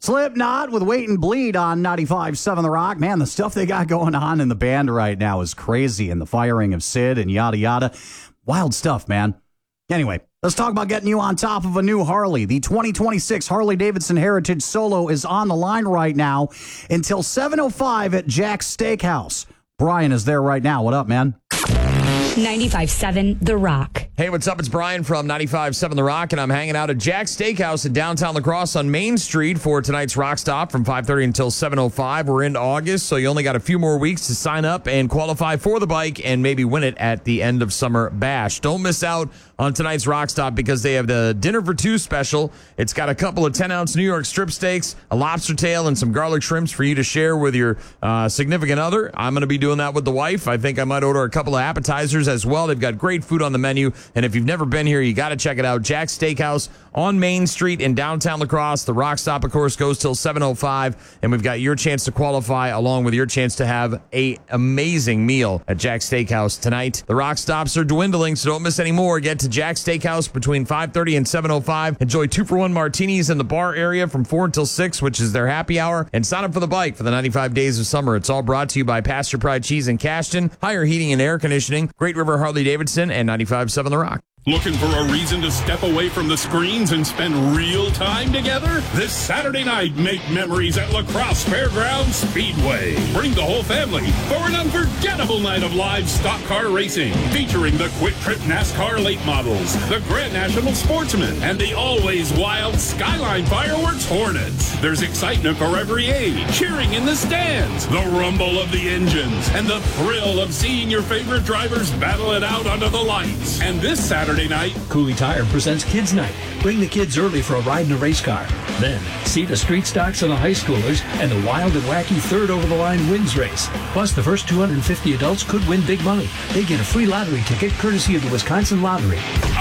Slipknot with Wait and Bleed on 95.7 The Rock. Man, the stuff they got going on in the band right now is crazy. And the firing of Sid and yada yada. Wild stuff, man. Anyway, let's talk about getting you on top of a new Harley. The 2026 Harley-Davidson Heritage Solo is on the line right now until 7:05 at Jack's Steakhouse. Brian is there right now. What up, man? 95.7 The Rock. Hey, what's up? It's Brian from 95.7 The Rock, and I'm hanging out at Jack's Steakhouse in downtown La Crosse on Main Street for tonight's Rock Stop from 5:30 until 7:05. We're into August, so you only got a few more weeks to sign up and qualify for the bike and maybe win it at the end of Summer Bash. Don't miss out on tonight's Rock Stop because they have the Dinner for Two special. It's got a couple of 10-ounce New York strip steaks, a lobster tail, and some garlic shrimps for you to share with your significant other. I'm going to be doing that with the wife. I think I might order a couple of appetizers as well. They've got great food on the menu, and if you've never been here, you got to check it out. Jack's Steakhouse on Main Street in downtown La Crosse. The Rock Stop, of course, goes till 7:05, and we've got your chance to qualify along with your chance to have a amazing meal at Jack's Steakhouse tonight. The Rock Stops are dwindling, so don't miss any more. Get to Jack's Steakhouse between 5:30 and 7:05. Enjoy 2-for-1 martinis in the bar area from 4 until 6, which is their happy hour, and sign up for the bike for the 95 days of summer. It's all brought to you by Pasture Pride Cheese in Cashton, Higher Heating and Air Conditioning, Great River Harley-Davidson, and 95.7 The Rock. Looking for a reason to step away from the screens and spend real time together? This Saturday night, make memories at La Crosse Fairgrounds Speedway. Bring the whole family for an unforgettable night of live stock car racing, featuring the Quick Trip NASCAR late models, the Grand National Sportsman, and the always wild Skyline Fireworks Hornets. There's excitement for every age, cheering in the stands, the rumble of the engines, and the thrill of seeing your favorite drivers battle it out under the lights. And this Saturday night, Cooley Tire presents Kids Night. Bring the kids early for a ride in a race car. Then, see the street stocks of the high schoolers and the wild and wacky third over-the-line wins race. Plus, the first 250 adults could win big money. They get a free lottery ticket courtesy of the Wisconsin Lottery.